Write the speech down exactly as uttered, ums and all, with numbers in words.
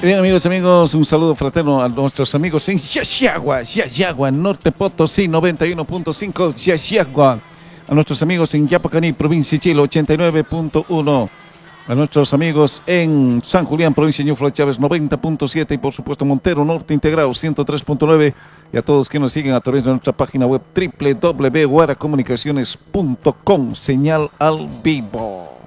Bien, amigos, amigos, un saludo fraterno a nuestros amigos en Yaxagua, Yaxagua, Norte Potosí, noventa y uno punto cinco, Yaxagua. A nuestros amigos en Yapacaní, provincia de Chile, ochenta y nueve punto uno. A nuestros amigos en San Julián, provincia de Ñuflo Chávez, noventa punto siete. Y por supuesto Montero Norte Integrado, ciento tres punto nueve. Y a todos que nos siguen a través de nuestra página web doble u doble u doble u punto guaracomunicaciones punto com, señal al vivo.